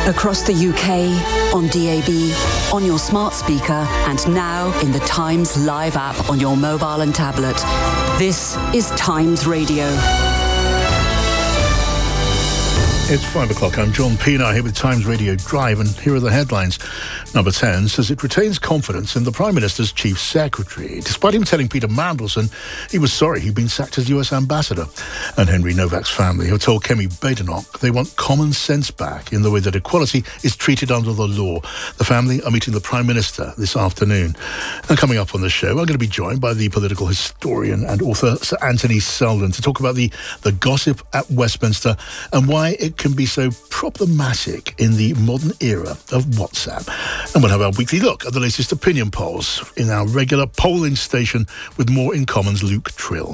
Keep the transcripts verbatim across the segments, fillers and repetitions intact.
Across the U K, on D A B, on your smart speaker, and now in the Times Live app on your mobile and tablet. This is Times Radio. It's five o'clock. I'm John Pienaar here with Times Radio Drive, and here are the headlines. Number ten says it retains confidence in the Prime Minister's Chief Secretary, despite him telling Peter Mandelson he was sorry he'd been sacked as U S Ambassador. And Henry Novak's family have told Kemi Badenoch they want common sense back in the way that equality is treated under the law. The family are meeting the Prime Minister this afternoon. And coming up on the show, I'm going to be joined by the political historian and author Sir Anthony Selden to talk about the, the gossip at Westminster and why it can be so problematic in the modern era of WhatsApp. And we'll have our weekly look at the latest opinion polls in our regular polling station with more in Common's Luke Trill.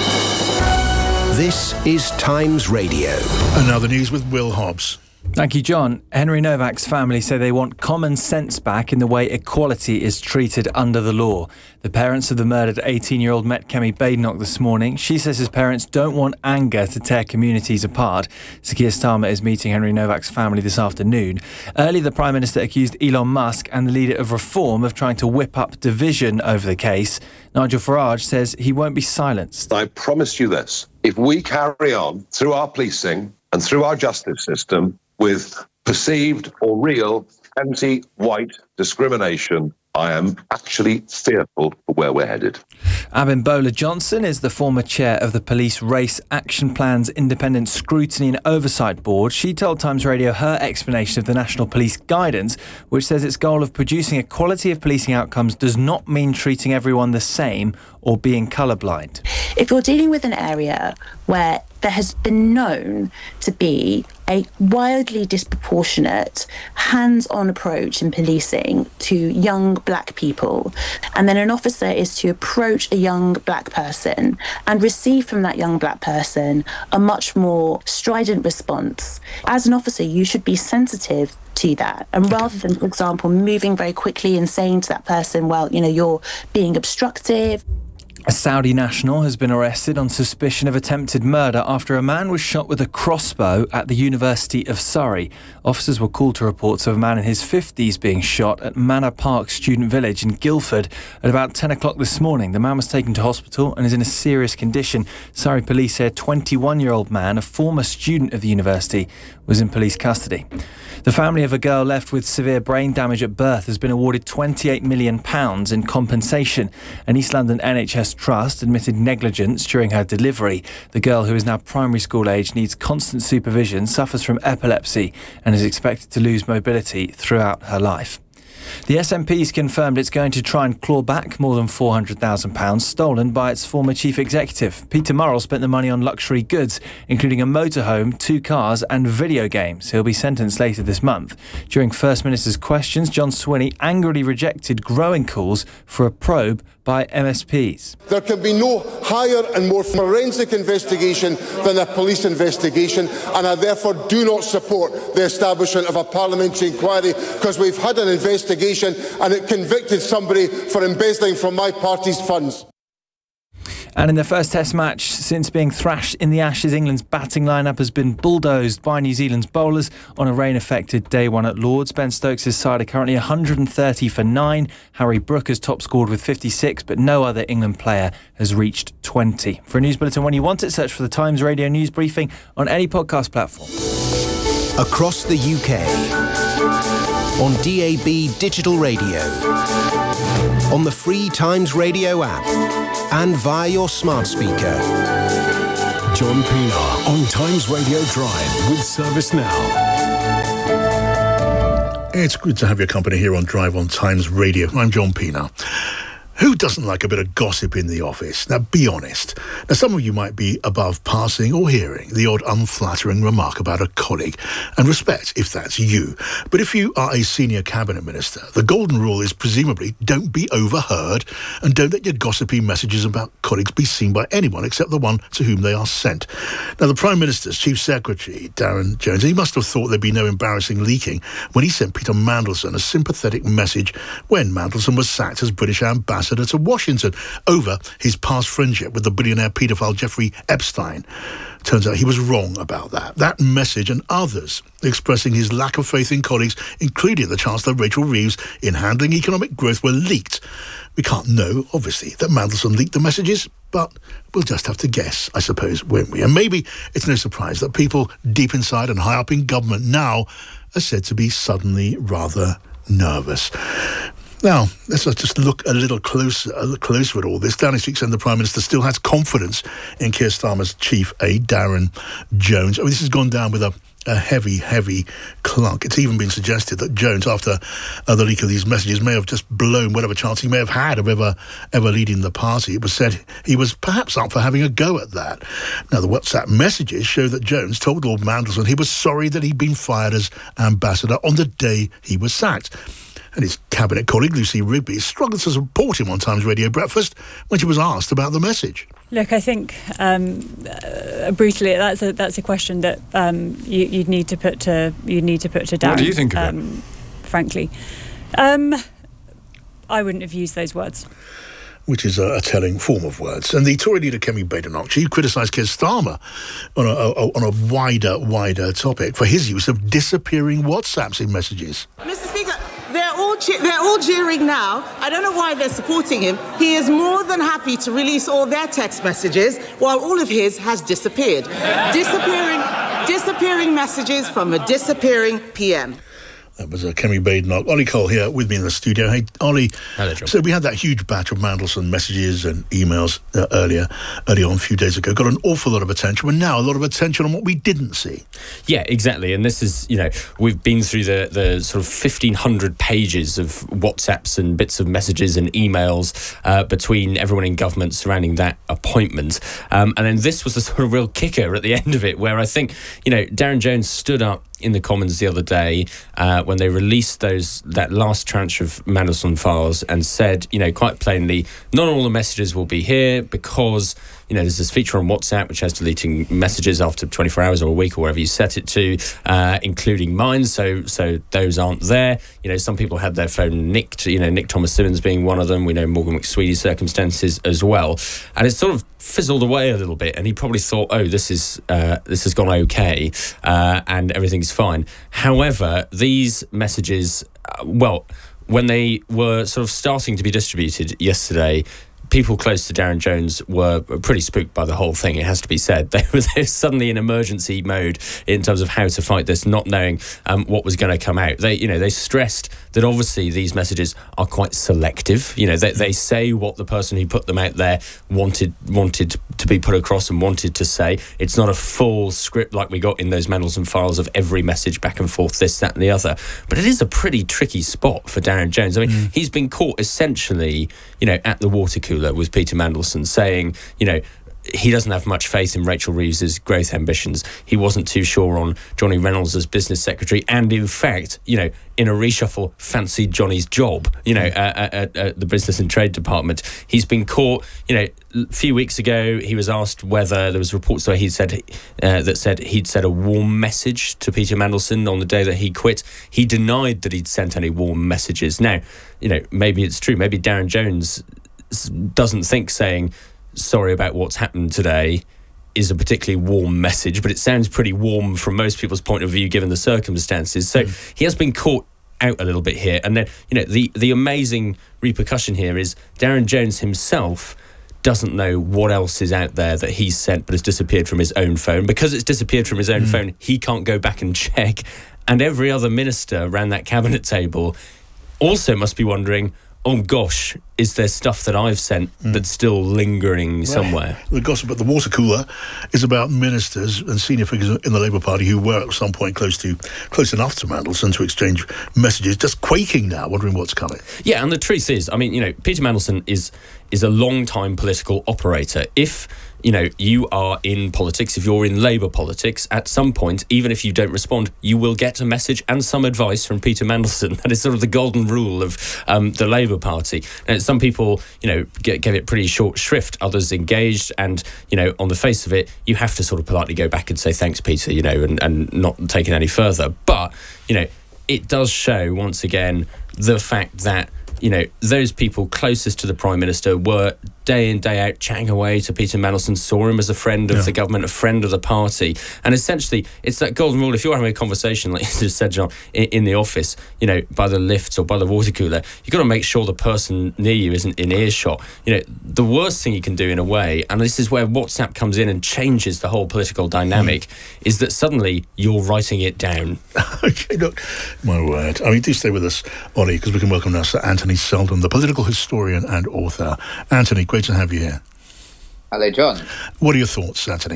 This is Times Radio. And now the news with Will Hobbs. Thank you, John. Henry Novak's family say they want common sense back in the way equality is treated under the law. The parents of the murdered eighteen-year-old met Kemi Badenoch this morning. She says his parents don't want anger to tear communities apart. Sir Keir Starmer is meeting Henry Novak's family this afternoon. Earlier, the Prime Minister accused Elon Musk and the leader of Reform of trying to whip up division over the case. Nigel Farage says he won't be silenced. I promise you this. If we carry on through our policing and through our justice system with perceived or real anti-white discrimination, I am actually fearful for where we're headed. Abimbola Johnson is the former chair of the Police Race Action Plan's Independent Scrutiny and Oversight Board. She told Times Radio her explanation of the National Police Guidance, which says its goal of producing a quality of policing outcomes does not mean treating everyone the same or being colourblind. If you're dealing with an area where there has been known to be a wildly disproportionate hands-on approach in policing to young black people, and then an officer is to approach a young black person and receive from that young black person a much more strident response, as an officer you should be sensitive to that. And rather than, for example, moving very quickly and saying to that person, well, you know, you're being obstructive. A Saudi national has been arrested on suspicion of attempted murder after a man was shot with a crossbow at the University of Surrey. Officers were called to reports of a man in his fifties being shot at Manor Park Student Village in Guildford at about ten o'clock this morning. The man was taken to hospital and is in a serious condition. Surrey police say a twenty-one-year-old man, a former student of the university, was in police custody. The family of a girl left with severe brain damage at birth has been awarded twenty-eight million pounds in compensation. An East London N H S trust admitted negligence during her delivery. The girl, who is now primary school age, needs constant supervision, suffers from epilepsy and is expected to lose mobility throughout her life. The S N P's confirmed it's going to try and claw back more than four hundred thousand pounds stolen by its former chief executive. Peter Murrell spent the money on luxury goods, including a motorhome, two cars and video games. He'll be sentenced later this month. During First Minister's questions, John Swinney angrily rejected growing calls for a probe by M S Ps. There can be no higher and more forensic investigation than a police investigation, and I therefore do not support the establishment of a parliamentary inquiry, because we've had an investigation and it convicted somebody for embezzling from my party's funds. And in the first Test match since being thrashed in the Ashes, England's batting lineup has been bulldozed by New Zealand's bowlers on a rain-affected day one at Lords. Ben Stokes' side are currently one hundred thirty for nine. Harry Brook has top scored with fifty-six, but no other England player has reached twenty. For a news bulletin when you want it, search for the Times Radio News Briefing on any podcast platform. Across the U K, on D A B Digital Radio, on the free Times Radio app, and via your smart speaker. John Pienaar on Times Radio Drive with Service Now. It's good to have your company here on Drive on Times Radio. I'm John Pienaar. Who doesn't like a bit of gossip in the office? Now, be honest. Now, some of you might be above passing or hearing the odd unflattering remark about a colleague, and respect if that's you. But if you are a senior cabinet minister, the golden rule is presumably don't be overheard and don't let your gossipy messages about colleagues be seen by anyone except the one to whom they are sent. Now, the Prime Minister's Chief Secretary, Darren Jones, he must have thought there'd be no embarrassing leaking when he sent Peter Mandelson a sympathetic message when Mandelson was sacked as British ambassador ambassador to Washington over his past friendship with the billionaire paedophile Jeffrey Epstein. Turns out he was wrong about that. That message and others expressing his lack of faith in colleagues, including the Chancellor Rachel Reeves, in handling economic growth were leaked. We can't know, obviously, that Mandelson leaked the messages, but we'll just have to guess, I suppose, won't we? And maybe it's no surprise that people deep inside and high up in government now are said to be suddenly rather nervous. Now, let's just look a little closer, a little closer at all this. Downing Street said the Prime Minister still has confidence in Keir Starmer's chief aide, Darren Jones. I mean, this has gone down with a, a heavy, heavy clunk. It's even been suggested that Jones, after uh, the leak of these messages, may have just blown whatever chance he may have had of ever, ever leading the party. It was said he was perhaps up for having a go at that. Now, the WhatsApp messages show that Jones told Lord Mandelson he was sorry that he'd been fired as ambassador on the day he was sacked. And his cabinet colleague, Lucy Rigby, struggled to support him on Times Radio Breakfast when she was asked about the message. Look, I think um, uh, brutally, that's a that's a question that um, you, you'd need to put to you need to put to Darren. What do you think of um, it? Frankly, um, I wouldn't have used those words. Which is a, a telling form of words. And the Tory leader, Kemi Badenoch, she criticised Keir Starmer on a, a, on a wider, wider topic for his use of disappearing WhatsApps in messages. Mister Speaker, they're all che- they're all jeering now. I don't know why they're supporting him. He is more than happy to release all their text messages while all of his has disappeared. Disappearing, disappearing messages from a disappearing P M. That was uh, Kemi Badenoch. Ollie Cole here with me in the studio. Hey, Ollie. Hello, John. So we had that huge batch of Mandelson messages and emails uh, earlier, earlier on, a few days ago. Got an awful lot of attention, but now a lot of attention on what we didn't see. Yeah, exactly. And this is, you know, we've been through the, the sort of fifteen hundred pages of WhatsApps and bits of messages and emails uh, between everyone in government surrounding that appointment. Um, and then this was the sort of real kicker at the end of it, where I think, you know, Darren Jones stood up in the Commons the other day uh, when they released those that last tranche of Mandelson files and said, you know, quite plainly, not all the messages will be here because, you know, there's this feature on WhatsApp which has deleting messages after twenty-four hours or a week or whatever you set it to, uh, including mine. So so those aren't there. You know, some people had their phone nicked, you know, Nick Thomas-Symonds being one of them. We know Morgan McSweety's circumstances as well. And it's sort of fizzled away a little bit, and he probably thought, oh, this is uh, this has gone okay, uh, and everything's fine. However, these messages, uh, well, when they were sort of starting to be distributed yesterday, people close to Darren Jones were pretty spooked by the whole thing, it has to be said. They were, they were suddenly in emergency mode in terms of how to fight this, not knowing um, what was going to come out. They, you know, they stressed that obviously these messages are quite selective. You know, they, they say what the person who put them out there wanted wanted to be put across and wanted to say. It's not a full script like we got in those Mandelson files of every message back and forth, this, that and the other. But it is a pretty tricky spot for Darren Jones. I mean, mm. he's been caught essentially, you know, at the water cooler with Peter Mandelson saying, you know, he doesn't have much faith in Rachel Reeves's growth ambitions. He wasn't too sure on Johnny Reynolds as business secretary, and in fact, you know, in a reshuffle, fancied Johnny's job, you know, at, at, at the Business and Trade Department. He's been caught, you know, a few weeks ago, he was asked whether there was reports where he'd said uh, that said he'd sent a warm message to Peter Mandelson on the day that he quit. He denied that he'd sent any warm messages. Now, you know, maybe it's true. Maybe Darren Jones doesn't think saying sorry about what's happened today is a particularly warm message, but it sounds pretty warm from most people's point of view given the circumstances. So mm. he has been caught out a little bit here. And then, you know, the the amazing repercussion here is Darren Jones himself doesn't know what else is out there that he's sent but has disappeared from his own phone. Because it's disappeared from his own mm. phone, he can't go back and check. And every other minister around that cabinet table also must be wondering, oh gosh, is there stuff that I've sent mm. that's still lingering well, somewhere? The gossip at the water cooler is about ministers and senior figures in the Labour Party who were at some point close to close enough to Mandelson to exchange messages, just quaking now, wondering what's coming. Yeah, and the truth is, I mean, you know, Peter Mandelson is is a long-time political operator. If you know, you are in politics, if you're in Labour politics, at some point, even if you don't respond, you will get a message and some advice from Peter Mandelson. That is sort of the golden rule of um, the Labour Party. And some people, you know, get, give it pretty short shrift, others engaged, and, you know, on the face of it, you have to sort of politely go back and say, thanks, Peter, you know, and, and not take it any further. But, you know, it does show, once again, the fact that you know, those people closest to the Prime Minister were day in, day out chatting away to Peter Mandelson, saw him as a friend of yeah. the government, a friend of the party. And essentially, it's that golden rule. If you're having a conversation, like you just said, John, in, in the office, you know, by the lift or by the water cooler, you've got to make sure the person near you isn't in earshot. You know, the worst thing you can do in a way, and this is where WhatsApp comes in and changes the whole political dynamic, mm. is that suddenly you're writing it down. Okay, look, my word. I mean, do stay with us, Ollie, because we can welcome now Sir Anthony Seldon, the political historian and author. Anthony, great to have you here. Hello, John. What are your thoughts, Anthony?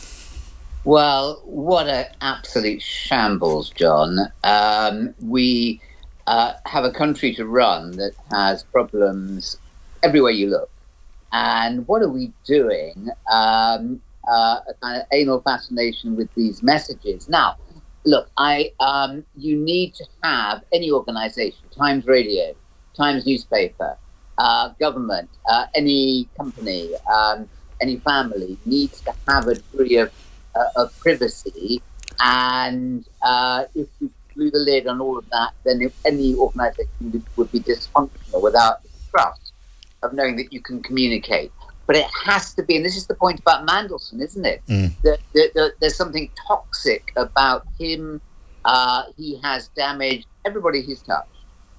Well, what an absolute shambles, John. Um, we uh, have a country to run that has problems everywhere you look. And what are we doing? Um, uh, a kind of anal fascination with these messages. Now, look, I um, you need to have any organisation, Times Radio, Times newspaper, uh, government, uh, any company, um, any family needs to have a degree of, uh, of privacy. And uh, if you blew the lid on all of that, then if any organisation would be dysfunctional without the trust of knowing that you can communicate. But it has to be, and this is the point about Mandelson, isn't it? Mm. That, that, that there's something toxic about him. Uh, he has damaged everybody he's touched.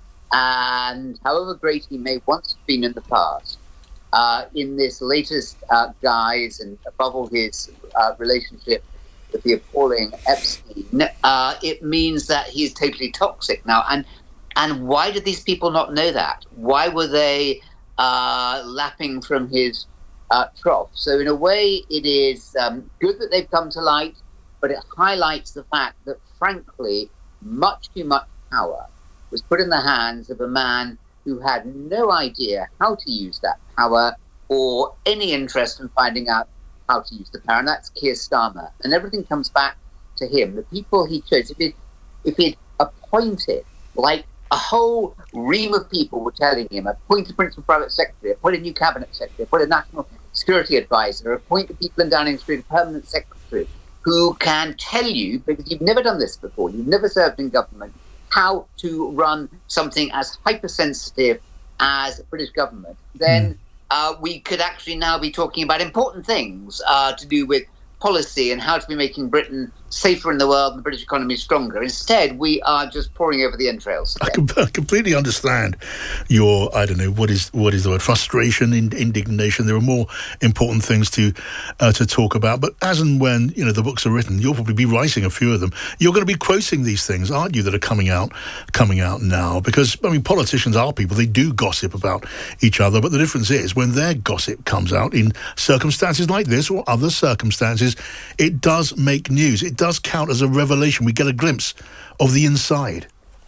And however great he may once have been in the past, uh, in this latest uh, guise, and above all his uh, relationship with the appalling Epstein, uh, it means that he's totally toxic now. And and why did these people not know that? Why were they uh, lapping from his Uh, trough? So in a way, it is um, good that they've come to light, but it highlights the fact that, frankly, much too much power was put in the hands of a man who had no idea how to use that power or any interest in finding out how to use the power, and that's Keir Starmer. And everything comes back to him. The people he chose, if he'd, if he'd appointed, like a whole ream of people were telling him, appoint a principal private secretary, appoint a new cabinet secretary, appoint a national security advisor, appoint the people in Downing Street a permanent secretary who can tell you, because you've never done this before, you've never served in government, how to run something as hypersensitive as British government, then mm. uh, we could actually now be talking about important things uh, to do with policy and how to be making Britain safer in the world and the British economy stronger. Instead, we are just pouring over the entrails. I, com- I completely understand your, I don't know, what is what is the word, frustration, in- indignation. There are more important things to uh, to talk about. But as and when, you know, the books are written, you'll probably be writing a few of them. You're going to be quoting these things, aren't you, that are coming out coming out now? Because, I mean, politicians are people. They do gossip about each other. But the difference is when their gossip comes out in circumstances like this or other circumstances, it does make news. It does count as a revelation. We get a glimpse of the inside.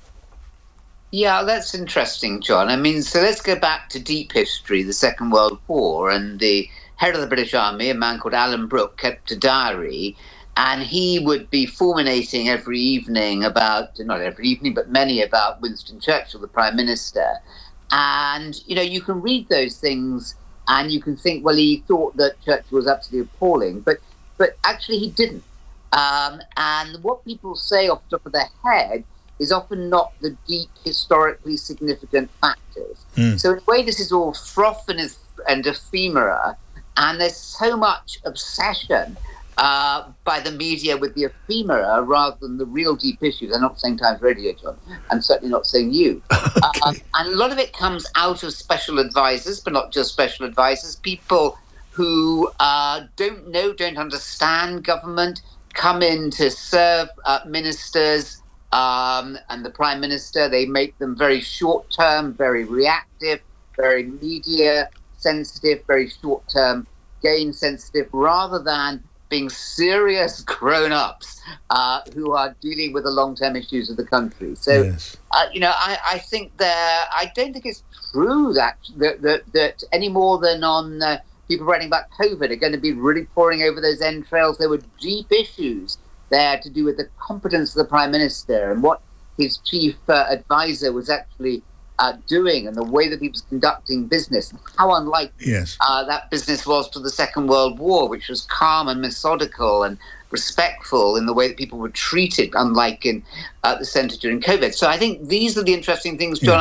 Yeah, that's interesting, John. I mean, so let's go back to deep history, the Second World War, and the head of the British Army, a man called Alan Brooke, kept a diary, and he would be fulminating every evening about, not every evening, but many, about Winston Churchill, the Prime Minister. And, you know, you can read those things and you can think, well, he thought that Churchill was absolutely appalling, but but actually he didn't. Um, and what people say off the top of their head is often not the deep, historically significant factors. Mm. So in a way, this is all froth and, and ephemera, and there's so much obsession uh, by the media with the ephemera rather than the real deep issues. I'm not saying Times Radio, John. I'm certainly not saying you. Okay. Um, and a lot of it comes out of special advisors, but not just special advisors, people who uh, don't know, don't understand government, come in to serve uh, ministers um, and the Prime Minister. They make them very short-term, very reactive, very media-sensitive, very short-term, gain-sensitive, rather than being serious grown-ups uh, who are dealing with the long-term issues of the country. So, yes. uh, you know, I, I think that, I don't think it's true that, that, that, that any more than on... Uh, people writing about COVID are going to be really pouring over those entrails. There were deep issues there to do with the competence of the Prime Minister and what his chief uh, advisor was actually uh, doing and the way that he was conducting business, and how unlike yes. uh, that business was to the Second World War, which was calm and methodical and respectful in the way that people were treated, unlike in uh, the centre during COVID. So I think these are the interesting things, John. Yeah. I think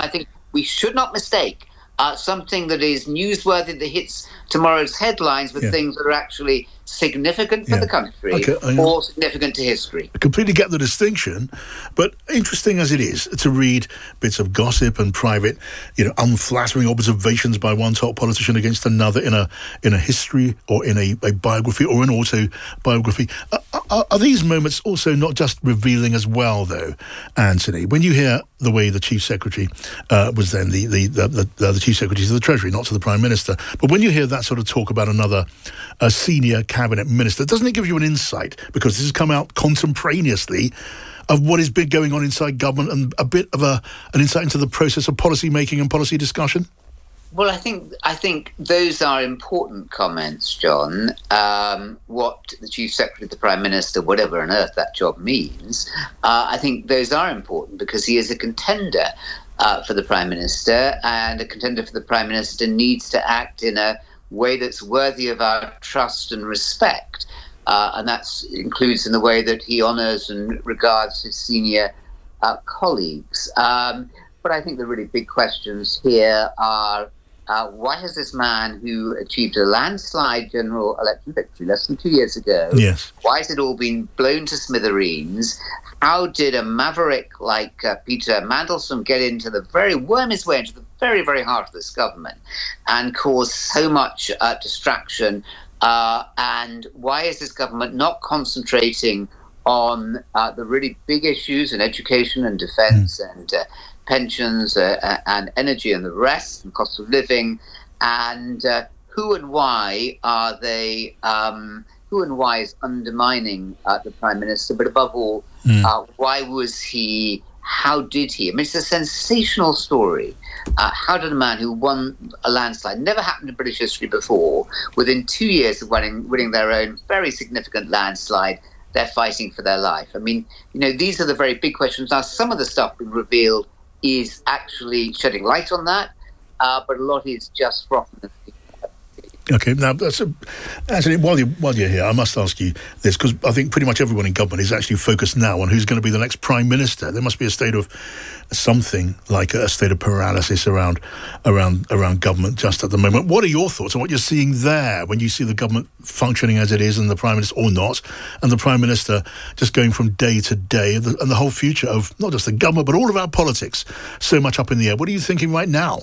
we should not mistake uh, something that is newsworthy that hits tomorrow's headlines with Yeah. things that are actually significant for Yeah. the country Okay, I- or significant to history. I completely get the distinction, but interesting as it is to read bits of gossip and private, you know, unflattering observations by one top politician against another in a in a history or in a, a biography or an autobiography. Are, are, are these moments also not just revealing as well, though, Anthony? When you hear the way the Chief Secretary uh, was then the the, the, the the Chief Secretary to the Treasury, not to the Prime Minister, but when you hear that sort of talk about another a senior cabinet minister, doesn't it give you an insight, because this has come out contemporaneously, of what has been going on inside government and a bit of a an insight into the process of policy making and policy discussion? Well, I think I think those are important comments, John. Um, what the Chief Secretary of the Prime Minister, whatever on earth that job means, uh, I think those are important because he is a contender uh, for the Prime Minister, and a contender for the Prime Minister needs to act in a way that's worthy of our trust and respect. Uh, and that includes in the way that he honours and regards his senior uh, colleagues. Um, but I think the really big questions here are, uh, why has this man who achieved a landslide general election victory less than two years ago, Yes. why has it all been blown to smithereens? How did a maverick like uh, Peter Mandelson get into the very, worm his way into the very, very heart of this government and cause so much uh, distraction? Uh, and why is this government not concentrating on uh, the really big issues in education and defence mm. and uh, pensions uh, and energy and the rest, and cost of living? And uh, who and why are they, um, who and why is undermining uh, the Prime Minister? But above all, mm. uh, why was he, how did he? I mean, it's a sensational story. Uh, how did a man who won a landslide, never happened in British history before, within two years of winning, winning their own very significant landslide, they're fighting for their life? I mean, you know, these are the very big questions. Now, some of the stuff being revealed is actually shedding light on that, uh, but a lot is just frothing. Okay, now, that's a, Anthony, while, you, while you're here, I must ask you this, because I think pretty much everyone in government is actually focused now on who's going to be the next Prime Minister. There must be a state of something like a state of paralysis around around around government just at the moment. What are your thoughts on what you're seeing there when you see the government functioning as it is and the Prime Minister, or not, and the Prime Minister just going from day to day, and the, and the whole future of not just the government but all of our politics so much up in the air? What are you thinking right now?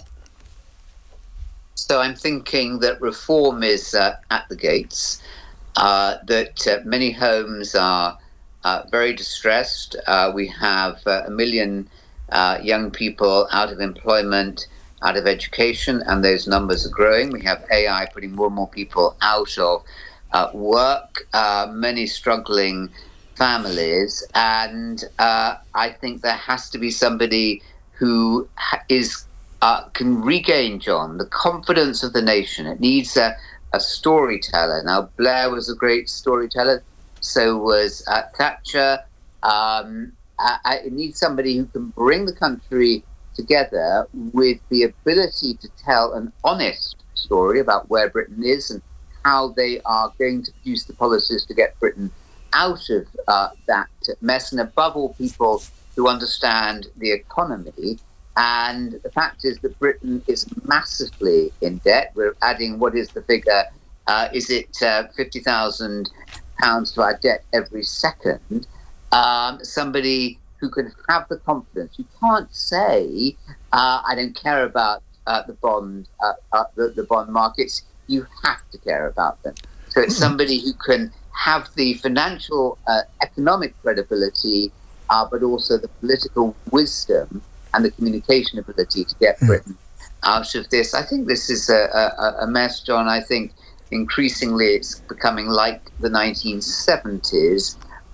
So I'm thinking that reform is uh, at the gates, uh, that uh, many homes are uh, very distressed. Uh, we have uh, a million uh, young people out of employment, out of education, and those numbers are growing. We have A I putting more and more people out of uh, work, uh, many struggling families, and uh, I think there has to be somebody who is Uh, can regain, John, the confidence of the nation. It needs a, a storyteller. Now, Blair was a great storyteller, so was uh, Thatcher. Um, I, I, it needs somebody who can bring the country together with the ability to tell an honest story about where Britain is and how they are going to produce the policies to get Britain out of uh, that mess, and above all, people who understand the economy. And the fact is that Britain is massively in debt. We're adding, what is the figure? Uh, is it uh, fifty thousand pounds to our debt every second? Um, somebody who can have the confidence. You can't say, uh, I don't care about uh, the bond, uh, uh, the, the bond markets. You have to care about them. So it's somebody who can have the financial, uh, economic credibility, uh, but also the political wisdom and the communication ability to get Britain out of this. I think this is a, a, a mess, John. I think increasingly it's becoming like the nineteen seventies,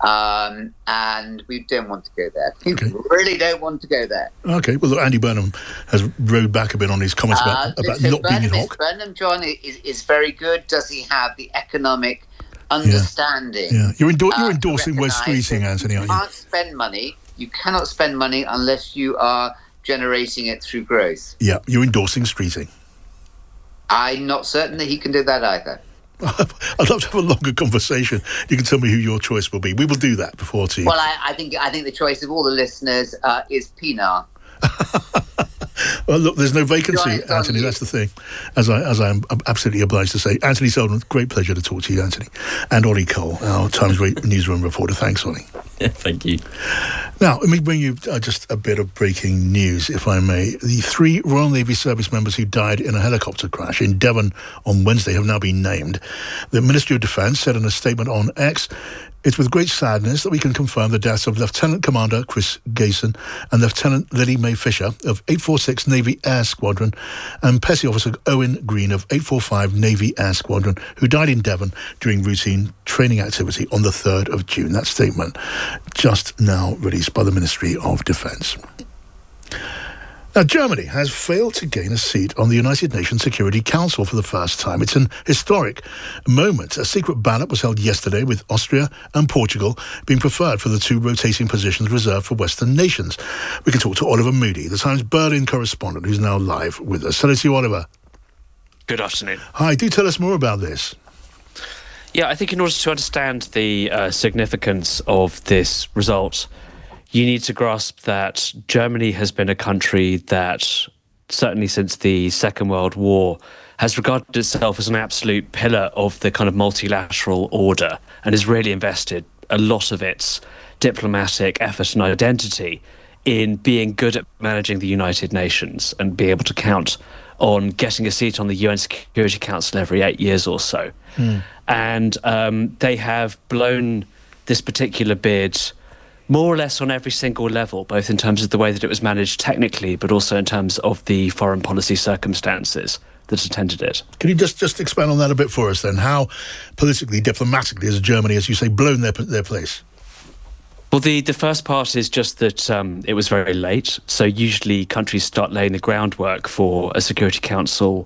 um, and we don't want to go there. We okay. really don't want to go there. Okay, well, look, Andy Burnham has rode back a bit on his comments about, uh, about so not Burnham being in is, Hock. Burnham, John, is, is very good. Does he have the economic understanding? Yeah, yeah. You're, endor- you're uh, endorsing Wes Streeting, Anthony, aren't you? You can't spend money. You cannot spend money unless you are generating it through growth. Yeah, you're endorsing Streeting. I'm not certain that he can do that either. I'd love to have a longer conversation. You can tell me who your choice will be. We will do that before tea. Well, I, I think I think the choice of all the listeners uh, is Pinar. Well, look, there's no vacancy, John, it's Anthony. on That's the thing. As I as I'm absolutely obliged to say, Anthony Selden, great pleasure to talk to you, Anthony, and Ollie Cole, our Times newsroom reporter. Thanks, Ollie. Yeah, thank you. Now, let me bring you uh, just a bit of breaking news, if I may. The three Royal Navy service members who died in a helicopter crash in Devon on Wednesday have now been named. The Ministry of Defence said in a statement on X, "It's with great sadness that we can confirm the deaths of Lieutenant Commander Chris Gayson and Lieutenant Lily Mae Fisher of eight forty-six Navy Air Squadron and Petty Officer Owen Green of eight forty-five Navy Air Squadron, who died in Devon during routine training activity on the third of June. That statement just now released by the Ministry of Defence. Now, Germany has failed to gain a seat on the United Nations Security Council for the first time. It's an historic moment. A secret ballot was held yesterday with Austria and Portugal being preferred for the two rotating positions reserved for Western nations. We can talk to Oliver Moody, the Times Berlin correspondent, who's now live with us. Hello to you, Oliver. Good afternoon. Hi, do tell us more about this. Yeah, I think in order to understand the uh, significance of this result, you need to grasp that Germany has been a country that, certainly since the Second World War, has regarded itself as an absolute pillar of the kind of multilateral order and has really invested a lot of its diplomatic effort and identity in being good at managing the United Nations and being able to count on getting a seat on the U N Security Council every eight years or so. Mm. And um, they have blown this particular bid more or less on every single level, both in terms of the way that it was managed technically, but also in terms of the foreign policy circumstances that attended it. Can you just, just expand on that a bit for us then? How politically, diplomatically has Germany, as you say, blown their, their place? Well, the, the first part is just that um, it was very late. So usually countries start laying the groundwork for a Security Council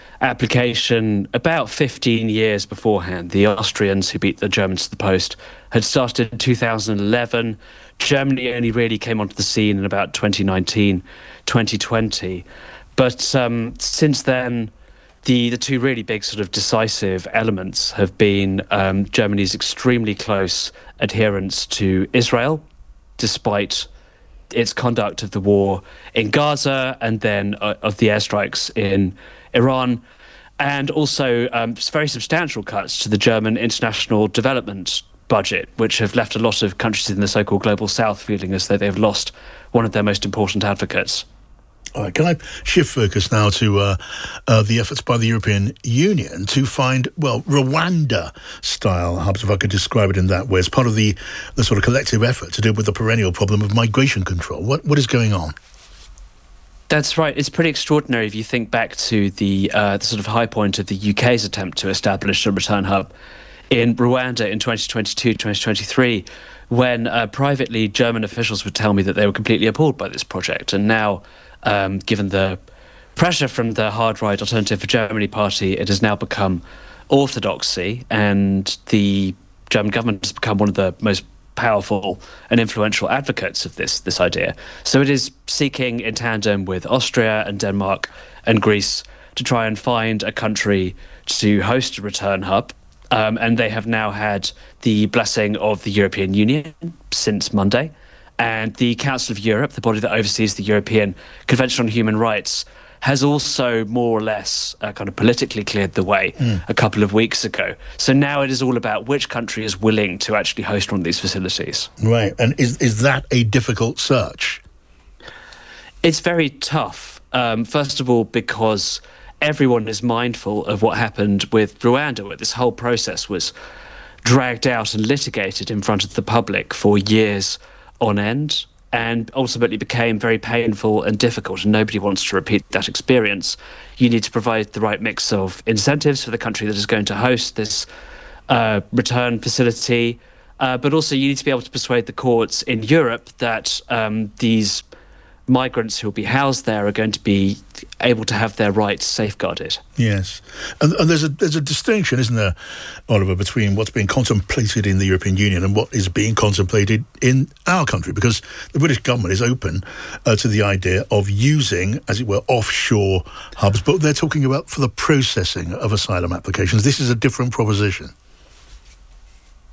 application about fifteen years beforehand. The Austrians, who beat the Germans to the post, had started in two thousand eleven. Germany only really came onto the scene in about twenty nineteen, twenty twenty. But um, since then, the, the two really big sort of decisive elements have been um, Germany's extremely close adherence to Israel, despite its conduct of the war in Gaza and then uh, of the airstrikes in Iran, and also um, very substantial cuts to the German international development budget, which have left a lot of countries in the so-called Global South feeling as though they've lost one of their most important advocates. All right, can I shift focus now to uh, uh, the efforts by the European Union to find, well, Rwanda-style hubs, if I could describe it in that way, as part of the, the sort of collective effort to deal with the perennial problem of migration control. What What is going on? That's right. It's pretty extraordinary if you think back to the, uh, the sort of high point of the U K's attempt to establish a return hub in Rwanda in twenty twenty-two, twenty twenty-three, when uh, privately German officials would tell me that they were completely appalled by this project. And now, um, given the pressure from the hard-right Alternative for Germany party, it has now become orthodoxy, and the German government has become one of the most powerful and influential advocates of this this idea. So it is seeking, in tandem with Austria and Denmark and Greece, to try and find a country to host a return hub. Um, and they have now had the blessing of the European Union since Monday. And the Council of Europe, the body that oversees the European Convention on Human Rights, has also more or less uh, kind of politically cleared the way mm. a couple of weeks ago. So now it is all about which country is willing to actually host one of these facilities. Right. And is is that a difficult search? It's very tough. Um, first of all, because everyone is mindful of what happened with Rwanda, where this whole process was dragged out and litigated in front of the public for years on end, and ultimately became very painful and difficult, and nobody wants to repeat that experience. You need to provide the right mix of incentives for the country that is going to host this uh, return facility, uh, but also you need to be able to persuade the courts in Europe that um, these migrants who will be housed there are going to be able to have their rights safeguarded. Yes. And, and there's a there's a distinction, isn't there, Oliver, between what's being contemplated in the European Union and what is being contemplated in our country, because the British government is open uh, to the idea of using, as it were, offshore hubs, but they're talking about for the processing of asylum applications. This is a different proposition.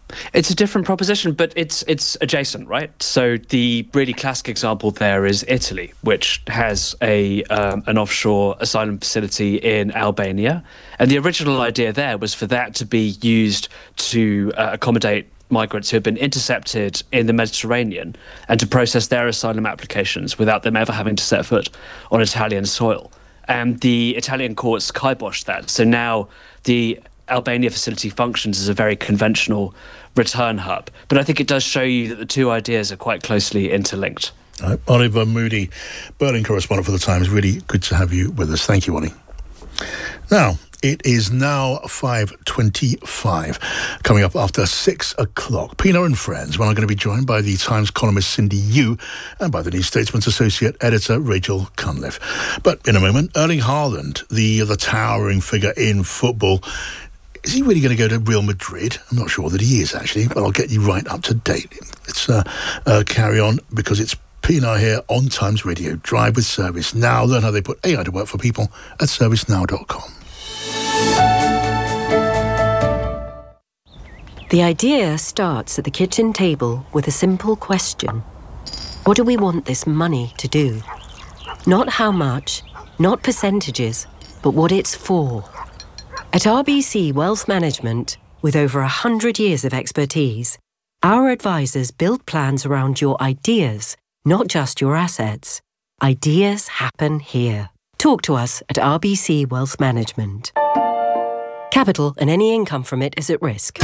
It's a different proposition, but it's it's adjacent, right? So the really classic example there is Italy, which has a um, an offshore asylum facility in Albania, and the original idea there was for that to be used to uh, accommodate migrants who have been intercepted in the Mediterranean and to process their asylum applications without them ever having to set foot on Italian soil. And the Italian courts kiboshed that. So now the Albania facility functions as a very conventional return hub. But I think it does show you that the two ideas are quite closely interlinked. Uh, Oliver Moody, Berlin correspondent for The Times. Really good to have you with us. Thank you, Ollie. Now, it is now five twenty-five, coming up after six o'clock. Pino and Friends, when I'm going to be joined by the Times columnist Cindy Yu and by the New Statesman's associate editor Rachel Cunliffe. But in a moment, Erling Haaland, the, the towering figure in football, is he really going to go to Real Madrid? I'm not sure that he is, actually, but I'll get you right up to date. Let's uh, uh, carry on, because it's Pino here on Times Radio. Drive with Service Now. Learn how they put A I to work for people at service now dot com. The idea starts at the kitchen table with a simple question. What do we want this money to do? Not how much, not percentages, but what it's for. At R B C Wealth Management, with over a hundred years of expertise, our advisors build plans around your ideas, not just your assets. Ideas happen here. Talk to us at R B C Wealth Management. Capital and any income from it is at risk.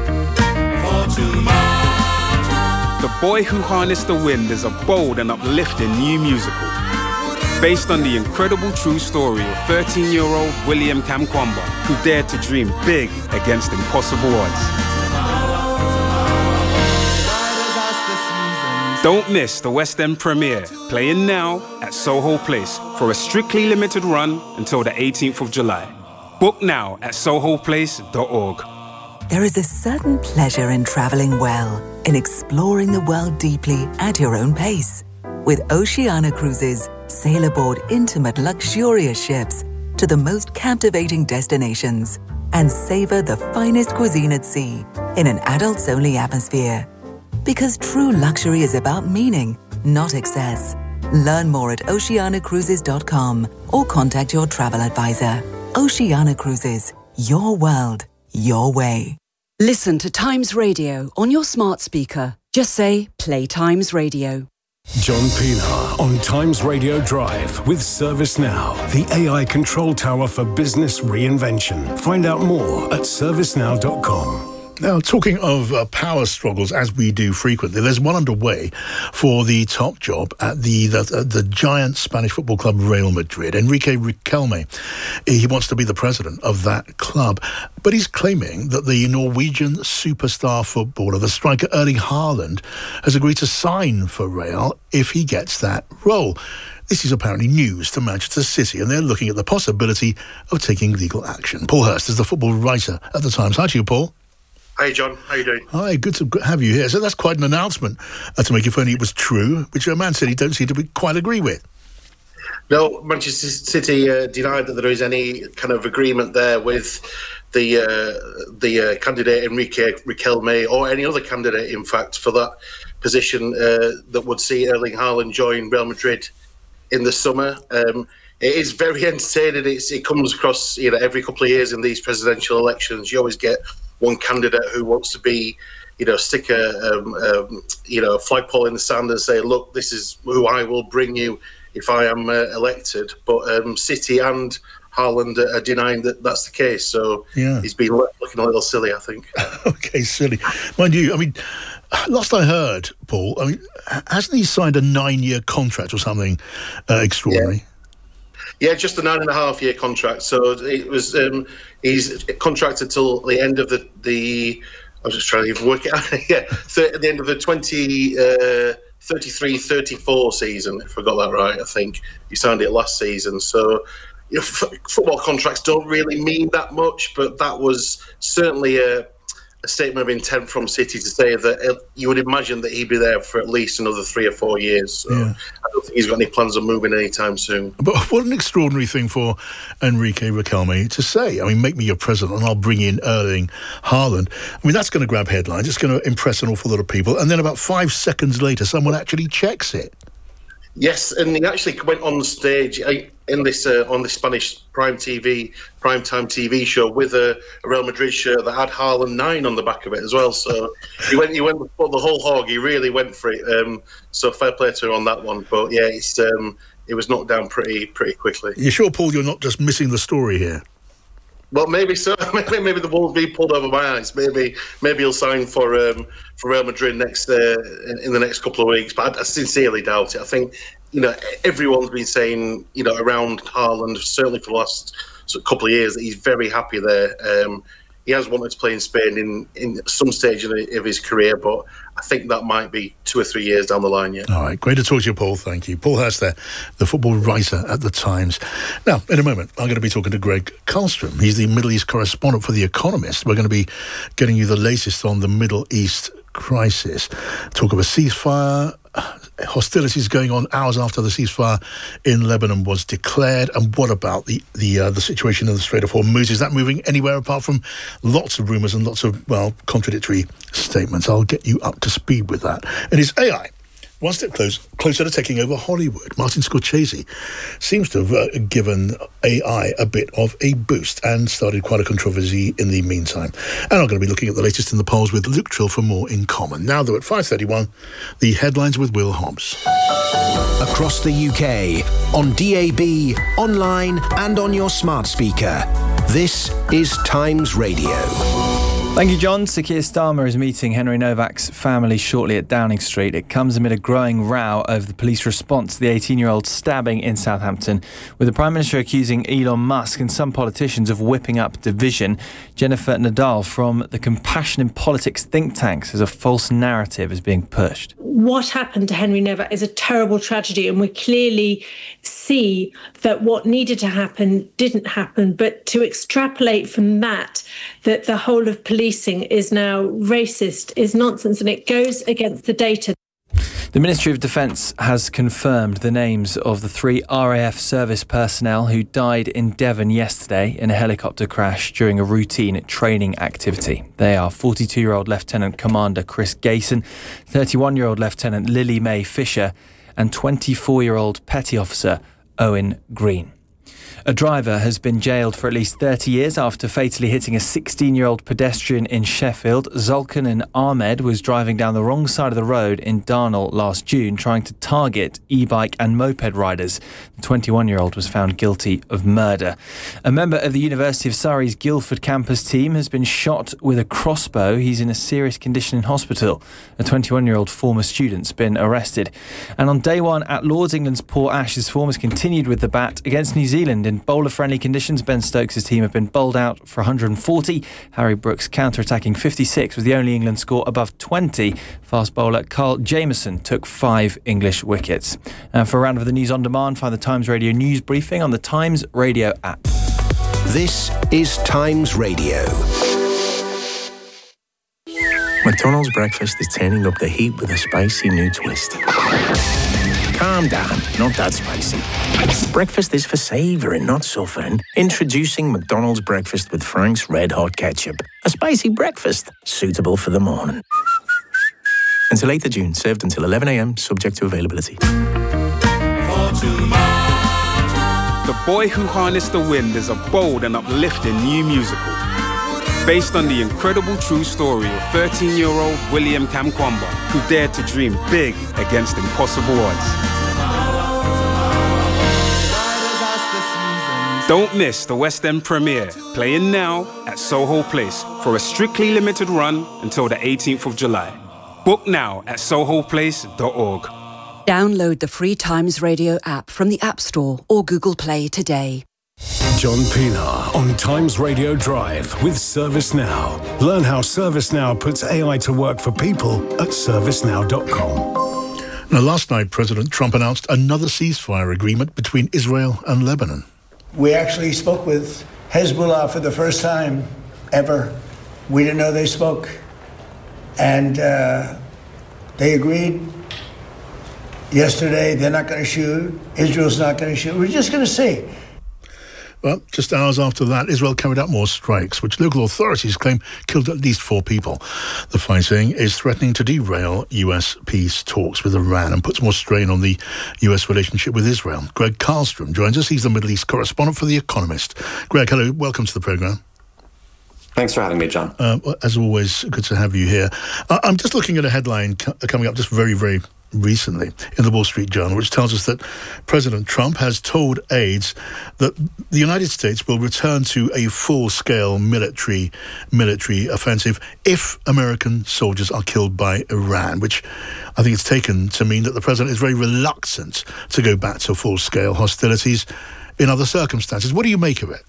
The Boy Who Harnessed the Wind is a bold and uplifting new musical based on the incredible true story of thirteen-year-old William Kamkwamba, who dared to dream big against impossible odds. Don't miss the West End premiere, playing now at Soho Place for a strictly limited run until the eighteenth of July. Book now at soho place dot org. There is a certain pleasure in travelling well, in exploring the world deeply at your own pace. With Oceania Cruises, sail aboard intimate, luxurious ships to the most captivating destinations and savour the finest cuisine at sea in an adults-only atmosphere. Because true luxury is about meaning, not excess. Learn more at oceania cruises dot com or contact your travel advisor. Oceania Cruises, your world, your way. Listen to Times Radio on your smart speaker. Just say, play Times Radio. John Pienaar on Times Radio Drive with ServiceNow, the A I control tower for business reinvention. Find out more at service now dot com. Now, talking of uh, power struggles, as we do frequently, there's one underway for the top job at the the, uh, the giant Spanish football club Real Madrid. Enrique Riquelme, he wants to be the president of that club, but he's claiming that the Norwegian superstar footballer, the striker Erling Haaland, has agreed to sign for Real if he gets that role. This is apparently news to Manchester City, and they're looking at the possibility of taking legal action. Paul Hurst is the football writer at The Times. Hi to you, Paul. Hey, John. How you doing? Hi, good to have you here. So that's quite an announcement uh, to make if only it was true, which uh, Man City don't seem to be quite agree with. No, Manchester City uh, denied that there is any kind of agreement there with the uh, the uh, candidate Enrique Riquelme, or any other candidate, in fact, for that position uh, that would see Erling Haaland join Real Madrid in the summer. Um, it is very entertaining. It's, it comes across, you know, every couple of years in these presidential elections. You always get one candidate who wants to be, you know, stick a, um, um, you know, a flagpole in the sand and say, look, this is who I will bring you if I am uh, elected. But um, City and Haaland are denying that that's the case. So yeah. He's been looking a little silly, I think. Okay, silly. Mind you, I mean, last I heard, Paul, I mean, hasn't he signed a nine-year contract or something uh, extraordinary? Yeah. Yeah, just a nine and a half year contract. So it was. Um, he's contracted till the end of the. the I was just trying to even work it out. Yeah, so at the end of the twenty thirty-three thirty-four season, if I got that right. I think he signed it last season. So, you know, f- football contracts don't really mean that much, but that was certainly a, a statement of intent from City to say that it, you would imagine that he'd be there for at least another three or four years. So yeah. I don't think he's got any plans on moving anytime soon. But what an extraordinary thing for Enrique Riquelme to say. I mean, make me your president and I'll bring in Erling Haaland. I mean, that's going to grab headlines. It's going to impress an awful lot of people. And then about five seconds later, someone actually checks it. Yes, and he actually went on stage in this uh, on the Spanish Prime T V, primetime T V show with a, a Real Madrid shirt that had Haaland nine on the back of it as well. So he went, he went for the whole hog. He really went for it. Um, so fair play to him on that one. But yeah, it's um, it was knocked down pretty pretty quickly. You sure, Paul? You're not just missing the story here? Well, maybe so. Maybe, maybe the ball's being pulled over my eyes. Maybe maybe he'll sign for um, for Real Madrid next uh, in, in the next couple of weeks. But I, I sincerely doubt it. I think, you know, everyone's been saying, you know, around Haaland, certainly for the last couple of years, that he's very happy there. Um, he has wanted to play in Spain in, in some stage of his career, but I think that might be two or three years down the line yet. All right, great to talk to you, Paul. Thank you. Paul Hurst there, the football writer at The Times. Now, in a moment, I'm going to be talking to Greg Karlstrom. He's the Middle East correspondent for The Economist. We're going to be getting you the latest on the Middle East crisis. Talk of a ceasefire, hostilities going on hours after the ceasefire in Lebanon was declared. And what about the the uh, the situation in the Strait of Hormuz? Is that moving anywhere apart from lots of rumours and lots of, well, contradictory statements? I'll get you up to speed with that. And is A I one step close, closer to taking over Hollywood? Martin Scorsese seems to have uh, given A I a bit of a boost and started quite a controversy in the meantime. And I'm going to be looking at the latest in the polls with Luke Trill for more in common. Now, though, at five thirty-one, the headlines with Will Hobbs. Across the U K, on D A B, online and on your smart speaker. This is Times Radio. Thank you, John. Sir Keir Starmer is meeting Henry Novak's family shortly at Downing Street. It comes amid a growing row over the police response to the eighteen-year-old stabbing in Southampton, with the Prime Minister accusing Elon Musk and some politicians of whipping up division. Jennifer Nadal from the Compassion in Politics think tank says a false narrative is being pushed. What happened to Henry Novak is a terrible tragedy, and we clearly see that what needed to happen didn't happen. But to extrapolate from that, that the whole of policing is now racist, is nonsense, and it goes against the data. The Ministry of Defence has confirmed the names of the three R A F service personnel who died in Devon yesterday in a helicopter crash during a routine training activity. They are forty-two-year-old Lieutenant Commander Chris Gayson, thirty-one-year-old Lieutenant Lily Mae Fisher, and twenty-four-year-old Petty Officer Owen Green. A driver has been jailed for at least thirty years after fatally hitting a sixteen-year-old pedestrian in Sheffield. Zulkarnain Ahmed was driving down the wrong side of the road in Darnall last June, trying to target e-bike and moped riders. The twenty-one-year-old was found guilty of murder. A member of the University of Surrey's Guildford campus team has been shot with a crossbow. He's in a serious condition in hospital. A twenty-one-year-old former student's been arrested. And on day one at Lord's, England's Port Ashes form has continued with the bat against New Zealand. In bowler-friendly conditions, Ben Stokes' team have been bowled out for one hundred forty. Harry Brooks counter-attacking fifty-six was the only England score above twenty. Fast bowler Carl Jameson took five English wickets. And for a round of the news on demand, find the Times Radio news briefing on the Times Radio app. This is Times Radio. McDonald's breakfast is turning up the heat with a spicy new twist. Calm down, not that spicy. Breakfast is for savouring, not suffering. Introducing McDonald's breakfast with Frank's Red Hot Ketchup. A spicy breakfast suitable for the morning. Until eighth of June, served until eleven a.m, subject to availability. The Boy Who Harnessed the Wind is a bold and uplifting new musical based on the incredible true story of thirteen-year-old William Kamkwamba, who dared to dream big against impossible odds. Don't miss the West End premiere, playing now at Soho Place for a strictly limited run until the eighteenth of July. Book now at soho place dot org. Download the free Times Radio app from the App Store or Google Play today. John Pienaar on Times Radio Drive with ServiceNow. Learn how ServiceNow puts A I to work for people at service now dot com. Now, last night, President Trump announced another ceasefire agreement between Israel and Lebanon. We actually spoke with Hezbollah for the first time ever. We didn't know they spoke. And uh, they agreed yesterday, they're not going to shoot. Israel's not going to shoot. We're just going to see. Well, just hours after that, Israel carried out more strikes, which local authorities claim killed at least four people. The fighting is threatening to derail U S peace talks with Iran and puts more strain on the U S relationship with Israel. Greg Karlstrom joins us. He's the Middle East correspondent for The Economist. Greg, hello. Welcome to the programme. Thanks for having me, John. Uh, as always, good to have you here. Uh, I'm just looking at a headline co- coming up just very, very recently in the Wall Street Journal, which tells us that President Trump has told aides that the United States will return to a full-scale military military offensive if American soldiers are killed by Iran, which I think it's taken to mean that the president is very reluctant to go back to full-scale hostilities in other circumstances. What do you make of it?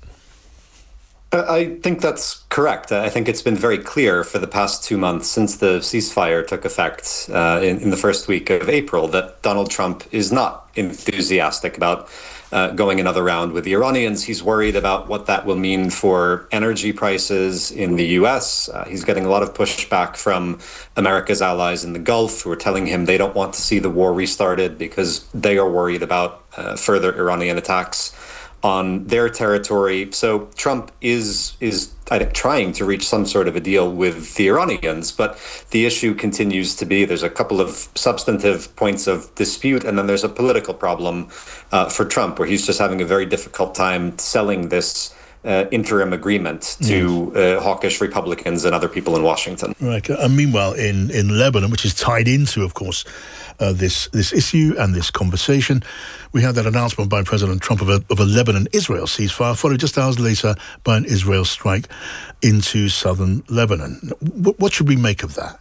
I think that's correct. I think it's been very clear for the past two months since the ceasefire took effect uh, in, in the first week of April that Donald Trump is not enthusiastic about uh, going another round with the Iranians. He's worried about what that will mean for energy prices in the U S. Uh, he's getting a lot of pushback from America's allies in the Gulf who are telling him they don't want to see the war restarted because they are worried about uh, further Iranian attacks on their territory. So Trump is is I think, trying to reach some sort of a deal with the Iranians, but the issue continues to be there's a couple of substantive points of dispute, and then there's a political problem uh, for Trump, where he's just having a very difficult time selling this Uh, interim agreement to uh, hawkish Republicans and other people in Washington. Right. And meanwhile, in, in Lebanon, which is tied into, of course, uh, this this issue and this conversation, we had that announcement by President Trump of a, of a Lebanon-Israel ceasefire, followed just hours later by an Israel strike into southern Lebanon. W- what should we make of that?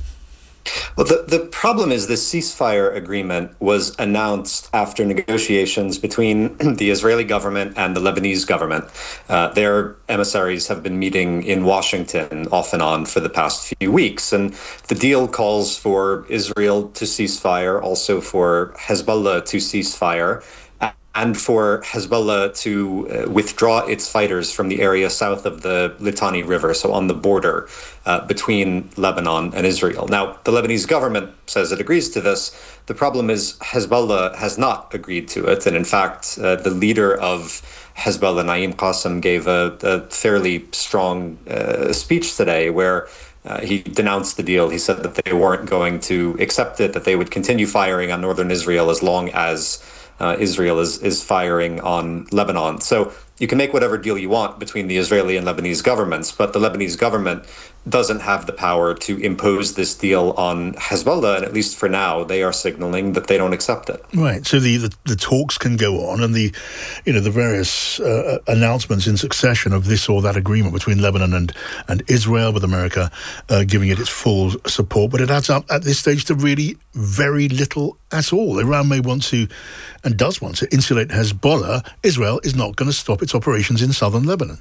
Well, the, the problem is this ceasefire agreement was announced after negotiations between the Israeli government and the Lebanese government. Uh, their emissaries have been meeting in Washington off and on for the past few weeks. And the deal calls for Israel to cease fire, also for Hezbollah to cease fire, and for Hezbollah to uh, withdraw its fighters from the area south of the Litani River, so on the border uh, between Lebanon and Israel. Now, the Lebanese government says it agrees to this. The problem is Hezbollah has not agreed to it. And in fact, uh, the leader of Hezbollah, Naim Qassem, gave a, a fairly strong uh, speech today where Uh, he denounced the deal. He said that they weren't going to accept it, that they would continue firing on northern Israel as long as uh, Israel is, is firing on Lebanon. So you can make whatever deal you want between the Israeli and Lebanese governments, but the Lebanese government doesn't have the power to impose this deal on Hezbollah, and at least for now, they are signaling that they don't accept it. Right. So the, the, the talks can go on, and the, you know, the various uh, announcements in succession of this or that agreement between Lebanon and, and Israel, with America uh, giving it its full support, but it adds up at this stage to really very little at all. Iran may want to, and does want to, insulate Hezbollah. Israel is not going to stop its operations in southern Lebanon.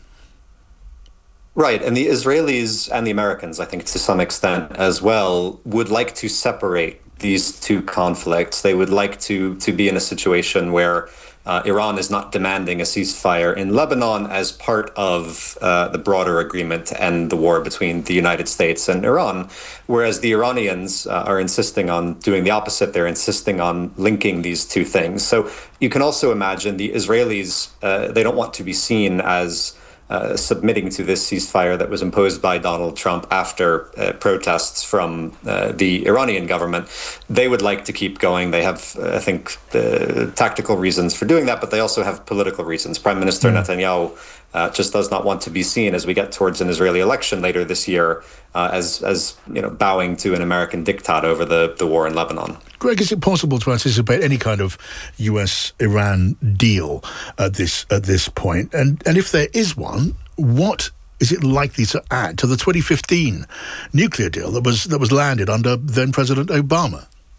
Right, and the Israelis and the Americans, I think to some extent as well, would like to separate these two conflicts. They would like to, to be in a situation where uh, Iran is not demanding a ceasefire in Lebanon as part of uh, the broader agreement to end the war between the United States and Iran, whereas the Iranians uh, are insisting on doing the opposite. They're insisting on linking these two things. So you can also imagine the Israelis, uh, they don't want to be seen as Uh, submitting to this ceasefire that was imposed by Donald Trump after uh, protests from uh, the Iranian government. They would like to keep going. They have, uh, I think, uh, tactical reasons for doing that, but they also have political reasons. Prime Minister mm. Netanyahu uh, just does not want to be seen as we get towards an Israeli election later this year uh, as, as you know, bowing to an American diktat over the, the war in Lebanon. Greg, is it possible to anticipate any kind of U S Iran deal at this at this point? And and if there is one, what is it likely to add to the twenty fifteen nuclear deal that was that was landed under then President Obama?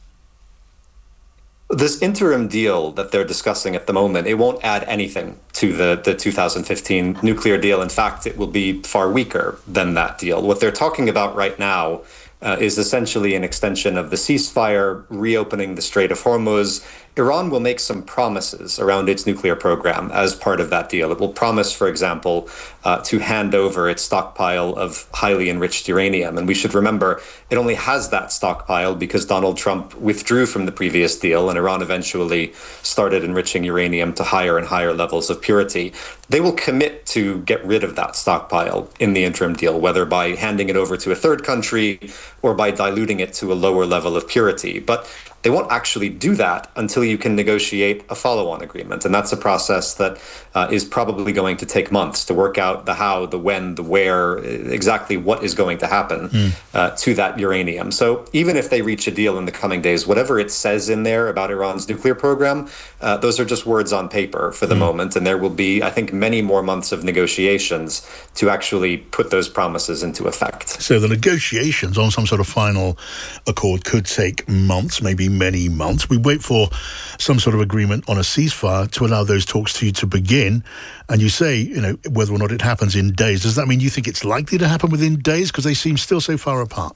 This interim deal that they're discussing at the moment, it won't add anything to the, the two thousand fifteen nuclear deal. In fact, it will be far weaker than that deal. What they're talking about right now uh, is essentially an extension of the ceasefire, reopening the Strait of Hormuz. Iran will make some promises around its nuclear program as part of that deal. It will promise, for example, uh, to hand over its stockpile of highly enriched uranium. And we should remember, it only has that stockpile because Donald Trump withdrew from the previous deal and Iran eventually started enriching uranium to higher and higher levels of purity. They will commit to get rid of that stockpile in the interim deal, whether by handing it over to a third country or by diluting it to a lower level of purity. But they won't actually do that until you can negotiate a follow-on agreement. And that's a process that uh, is probably going to take months to work out the how, the when, the where, exactly what is going to happen mm. uh, to that uranium. So even if they reach a deal in the coming days, whatever it says in there about Iran's nuclear program, uh, those are just words on paper for the mm. moment. And there will be, I think, many more months of negotiations to actually put those promises into effect. So the negotiations on some sort of final accord could take months, maybe many months. We wait for some sort of agreement on a ceasefire to allow those talks to to begin. And you say, you know, whether or not it happens in days. Does that mean you think it's likely to happen within days? Because they seem still so far apart.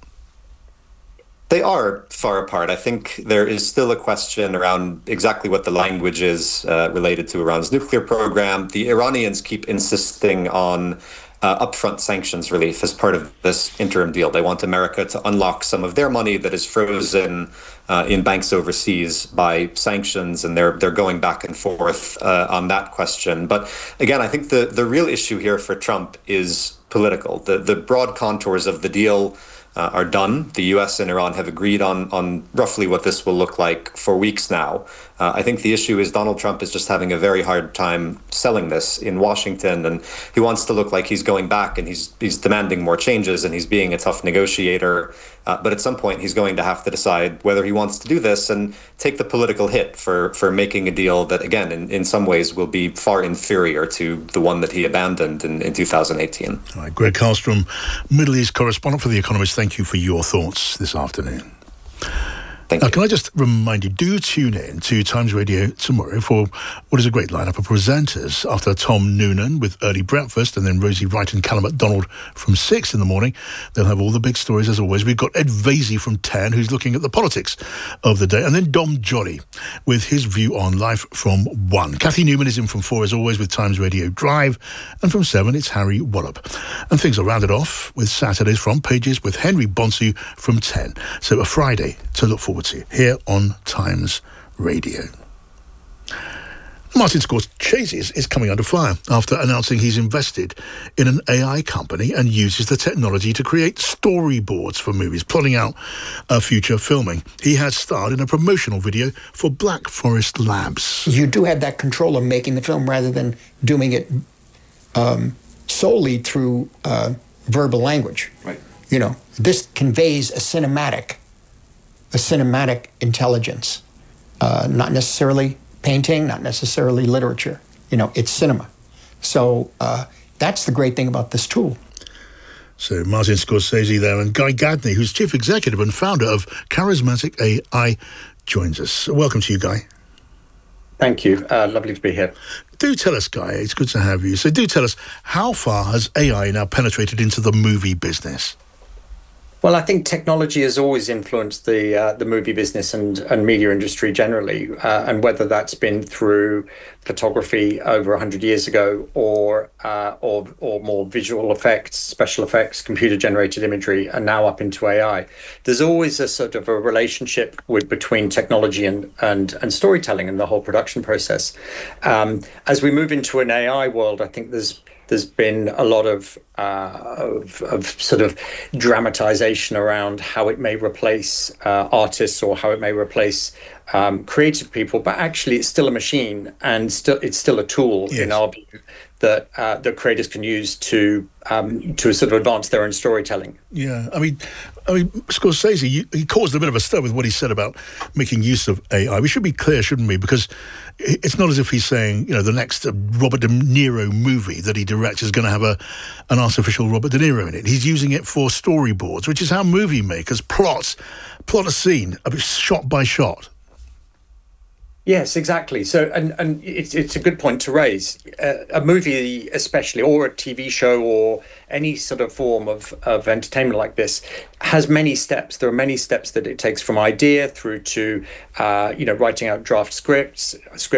They are far apart. I think there is still a question around exactly what the language is uh, related to Iran's nuclear program. The Iranians keep insisting on Uh, upfront sanctions relief as part of this interim deal. They want America to unlock some of their money that is frozen uh, in banks overseas by sanctions, and they're they're going back and forth uh, on that question. But again, I think the, the real issue here for Trump is political. The the broad contours of the deal uh, are done. The U S and Iran have agreed on on roughly what this will look like for weeks now. Uh, I think the issue is Donald Trump is just having a very hard time selling this in Washington, and he wants to look like he's going back and he's he's demanding more changes and he's being a tough negotiator. Uh, but at some point, he's going to have to decide whether he wants to do this and take the political hit for, for making a deal that, again, in, in some ways will be far inferior to the one that he abandoned in, in two thousand eighteen. All right, Greg Karlstrom, Middle East correspondent for The Economist, thank you for your thoughts this afternoon. Thank now, you. can I just remind you, do tune in to Times Radio tomorrow for what is a great lineup of presenters. After Tom Noonan with Early Breakfast and then Rosie Wright and Callum MacDonald from six in the morning, they'll have all the big stories as always. We've got Ed Vasey from ten, who's looking at the politics of the day, and then Dom Jolly with his view on life from one. Kathy Newman is in from four as always with Times Radio Drive, and from seven it's Harry Wallop. And things are rounded off with Saturday's Front Pages with Henry Bonsu from ten. So a Friday to look forward to here on Times Radio. Martin Scorsese is, is coming under fire after announcing he's invested in an A I company and uses the technology to create storyboards for movies, plotting out uh, future filming. He has starred in a promotional video for Black Forest Labs. You do have that control of making the film rather than doing it um, solely through uh, verbal language. Right. You know, this conveys a cinematic a cinematic intelligence, uh, not necessarily painting, not necessarily literature. You know, it's cinema. So uh, that's the great thing about this tool. So Martin Scorsese there, and Guy Gadney, who's chief executive and founder of Charismatic A I, joins us. Welcome to you, Guy. Thank you. Uh, lovely to be here. Do tell us, Guy, it's good to have you. So do tell us, how far has A I now penetrated into the movie business? Well, I think technology has always influenced the uh, the movie business and, and media industry generally, uh, and whether that's been through photography over one hundred years ago or, uh, or or more visual effects, special effects, computer-generated imagery, and now up into A I. There's always a sort of a relationship with between technology and, and, and storytelling and the whole production process. Um, as we move into an A I world, I think there's There's been a lot of, uh, of, of sort of dramatization around how it may replace uh, artists or how it may replace um, creative people, but actually it's still a machine and still it's still a tool, yes, in our view, that uh, that creators can use to um, to sort of advance their own storytelling. Yeah, I mean, I mean, Scorsese, you, he caused a bit of a stir with what he said about making use of A I. We should be clear, shouldn't we? Because it's not as if he's saying, you know, the next Robert De Niro movie that he directs is going to have a an artificial Robert De Niro in it. He's using it for storyboards, which is how movie makers plot plot a scene, shot by shot. Yes, exactly. So, and, and it's it's a good point to raise. Uh, a movie, especially, or a T V show, or any sort of form of, of entertainment like this, has many steps. There are many steps that it takes, from idea through to, uh, you know, writing out draft scripts, script